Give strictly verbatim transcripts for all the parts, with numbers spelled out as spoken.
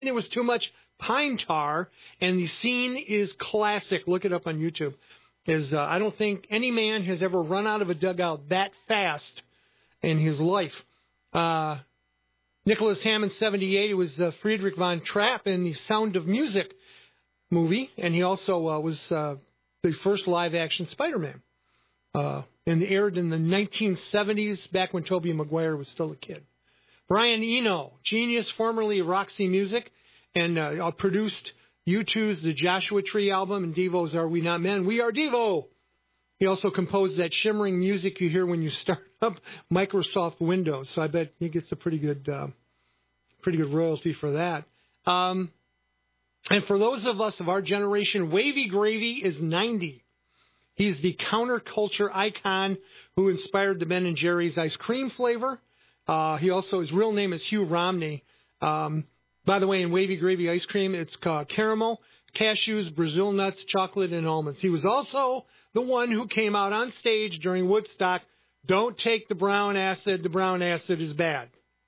It was too much pine tar, and the scene is classic. Look it up on YouTube. Is uh, I don't think any man has ever run out of a dugout that fast in his life. Uh, Nicholas Hammond, seventy-eight, it was uh, Friedrich von Trapp in the Sound of Music movie, and he also uh, was uh, the first live-action Spider-Man. Uh, and aired in the nineteen seventies, back when Tobey Maguire was still a kid. Brian Eno, genius, formerly Roxy Music, and uh, produced U two's The Joshua Tree album and Devo's Are We Not Men? We Are Devo. He also composed that shimmering music you hear when you start up Microsoft Windows. So I bet he gets a pretty good, uh, pretty good royalty for that. Um, and for those of us of our generation, Wavy Gravy is ninety. He's the counterculture icon who inspired the Ben and Jerry's ice cream flavor. Uh, he also, his real name is Hugh Romney. Um, by the way, in Wavy Gravy ice cream, it's uh, caramel, cashews, Brazil nuts, chocolate, and almonds. He was also the one who came out on stage during Woodstock, don't take the brown acid, the brown acid is bad.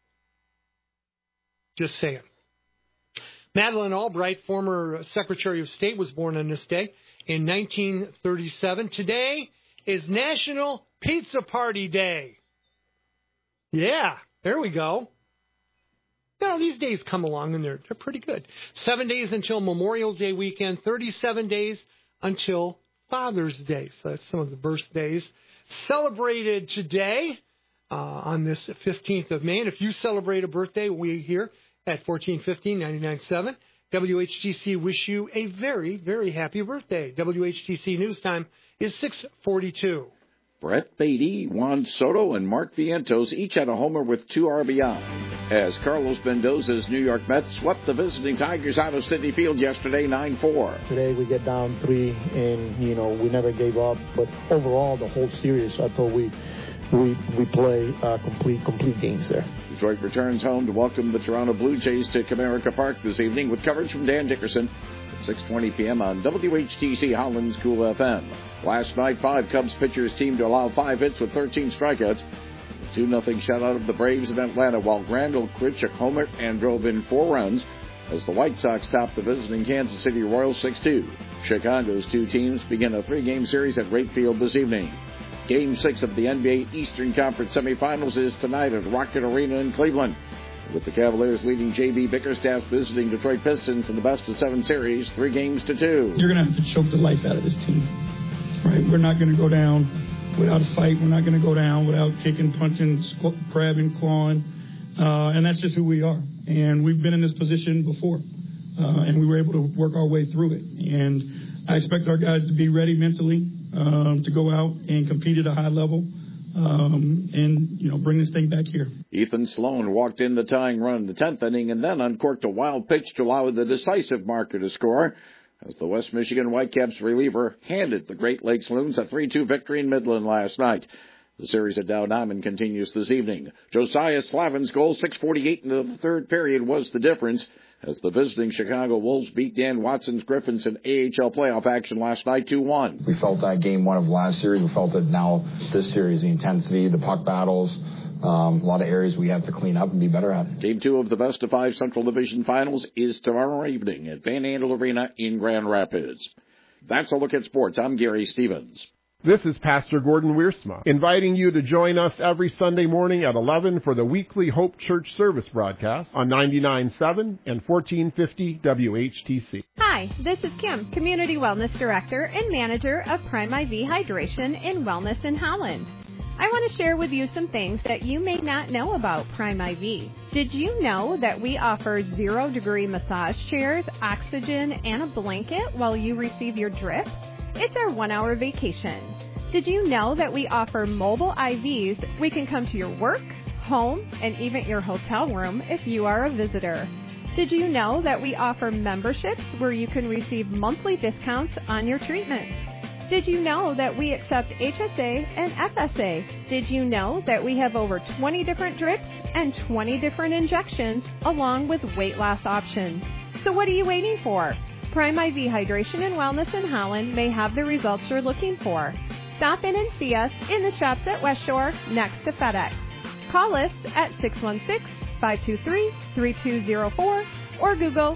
Just saying. Madeleine Albright, former Secretary of State, was born on this day in nineteen thirty-seven. Today is National Pizza Party Day. Yeah, there we go. You know, these days come along and they're, they're pretty good. Seven days until Memorial Day weekend, thirty-seven days until Father's Day. So that's some of the birthdays celebrated today uh, on this fifteenth of May. And if you celebrate a birthday, we here at fourteen fifteen, ninety-nine point seven W H T C wish you a very, very happy birthday. W H T C News Time is six forty-two. Brett Beatty, Juan Soto, and Mark Vientos each had a homer with two R B I, as Carlos Mendoza's New York Mets swept the visiting Tigers out of Citi Field yesterday nine four. Today we get down three, and, you know, we never gave up. But overall, the whole series, I thought we we we play uh, complete complete games there. Detroit returns home to welcome the Toronto Blue Jays to Comerica Park this evening with coverage from Dan Dickerson at six twenty p.m. on W H T C Holland's Cool F M. Last night, five Cubs pitchers teamed to allow five hits with thirteen strikeouts. A two nothing shutout of the Braves in Atlanta, while Randall Critch a homer and drove in four runs as the White Sox topped the visiting Kansas City Royals six two. Chicago's two teams begin a three-game series at Wright Field this evening. Game six of the N B A Eastern Conference semifinals is tonight at Rocket Arena in Cleveland, with the Cavaliers leading J B Bickerstaff visiting Detroit Pistons in the best-of-seven series, three games to two. You're going to have to choke the life out of this team, right? We're not going to go down without a fight. We're not going to go down without kicking, punching, grabbing, clawing, uh, and that's just who we are. And we've been in this position before, uh, and we were able to work our way through it. And I expect our guys to be ready mentally, Um, to go out and compete at a high level um, and, you know, bring this thing back here. Ethan Sloan walked in the tying run in the tenth inning and then uncorked a wild pitch to allow the decisive marker to score as the West Michigan Whitecaps reliever handed the Great Lakes Loons a three two victory in Midland last night. The series at Dow Diamond continues this evening. Josiah Slavin's goal, six forty-eight into the third period, was the difference as the visiting Chicago Wolves beat Dan Watson's Griffins in A H L playoff action last night two one. We felt that game one of last series. We felt it now this series, the intensity, the puck battles, um, a lot of areas we have to clean up and be better at. Game two of the best of five Central Division Finals is tomorrow evening at Van Andel Arena in Grand Rapids. That's a look at sports. I'm Gary Stevens. This is Pastor Gordon Wiersma, inviting you to join us every Sunday morning at eleven for the weekly Hope Church service broadcast on ninety-nine point seven and fourteen fifty W H T C. Hi, this is Kim, Community Wellness Director and Manager of Prime I V Hydration and Wellness in Holland. I want to share with you some things that you may not know about Prime I V. Did you know that we offer zero-degree massage chairs, oxygen, and a blanket while you receive your drip? It's our one-hour vacation. Did you know that we offer mobile I Vs? We can come to your work, home, and even your hotel room if you are a visitor. Did you know that we offer memberships where you can receive monthly discounts on your treatments? Did you know that we accept H S A and F S A? Did you know that we have over twenty different drips and twenty different injections along with weight loss options? So what are you waiting for? Prime I V Hydration and Wellness in Holland may have the results you're looking for. Stop in and see us in the shops at West Shore next to FedEx. Call us at six one six, five two three, three two zero four or Google